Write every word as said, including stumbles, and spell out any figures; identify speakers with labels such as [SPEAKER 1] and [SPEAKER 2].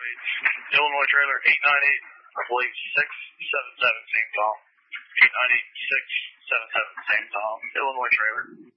[SPEAKER 1] page. Illinois trailer eight nine eight, I believe six seven seven, same Tom. eight nine eight, six seven seven, same Tom. Illinois trailer.